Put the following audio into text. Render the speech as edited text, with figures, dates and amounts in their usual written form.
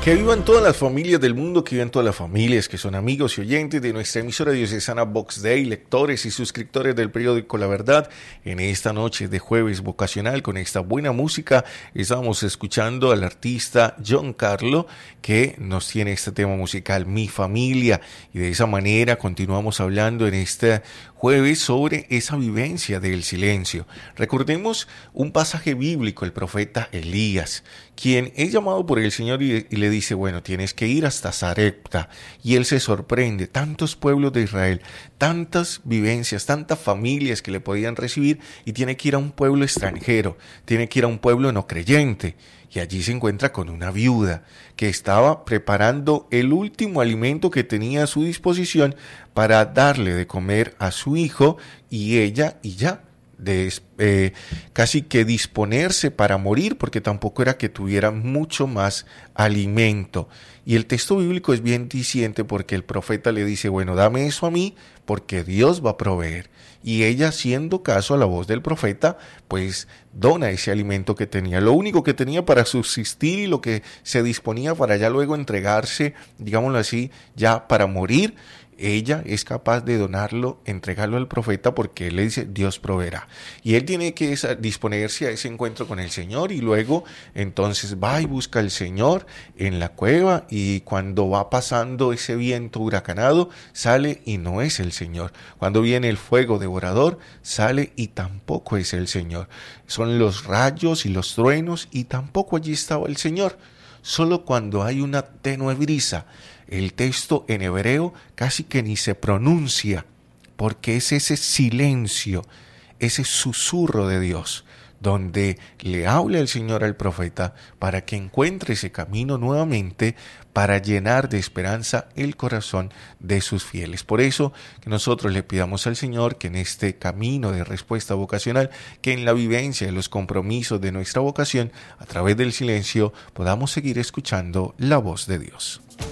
Que vivan todas las familias del mundo, que vivan todas las familias que son amigos y oyentes de nuestra emisora diocesana Vox Dei, lectores y suscriptores del periódico La Verdad. En esta noche de jueves vocacional, con esta buena música, estamos escuchando al artista John Carlo, que nos tiene este tema musical, Mi Familia. Y de esa manera continuamos hablando en este jueves sobre esa vivencia del silencio. Recordemos un pasaje bíblico, el profeta Elías, quien es llamado por el Señor y le dice, bueno, tienes que ir hasta Sarepta. Y él se sorprende, tantos pueblos de Israel, tantas vivencias, tantas familias que le podían recibir, y tiene que ir a un pueblo extranjero, tiene que ir a un pueblo no creyente. Y allí se encuentra con una viuda que estaba preparando el último alimento que tenía a su disposición para darle de comer a su hijo, y ella casi que disponerse para morir, porque tampoco era que tuviera mucho más alimento. Y el texto bíblico es bien diciente, porque el profeta le dice, bueno, dame eso a mí, porque Dios va a proveer. Y ella, haciendo caso a la voz del profeta, pues dona ese alimento que tenía, lo único que tenía para subsistir y lo que se disponía para ya luego entregarse, digámoslo así, ya para morir. Ella es capaz de donarlo, entregarlo al profeta, porque él le dice, Dios proveerá. Y él tiene que disponerse a ese encuentro con el Señor, y luego entonces va y busca al Señor en la cueva, y cuando va pasando ese viento huracanado, sale y no es el Señor. Cuando viene el fuego devorador, sale y tampoco es el Señor. Son los rayos y los truenos, y tampoco allí estaba el Señor. Solo cuando hay una tenue brisa, el texto en hebreo casi que ni se pronuncia, porque es ese silencio, ese susurro de Dios, donde le habla el Señor al profeta para que encuentre ese camino nuevamente, para llenar de esperanza el corazón de sus fieles. Por eso que nosotros le pidamos al Señor que en este camino de respuesta vocacional, que en la vivencia de los compromisos de nuestra vocación, a través del silencio, podamos seguir escuchando la voz de Dios.